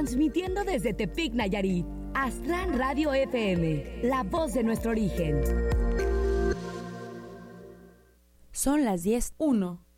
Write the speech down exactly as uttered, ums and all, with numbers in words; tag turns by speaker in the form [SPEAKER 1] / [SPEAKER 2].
[SPEAKER 1] transmitiendo desde Tepic, Nayarit. Aztlán Radio F M, la voz de nuestro origen.
[SPEAKER 2] Son las diez uno.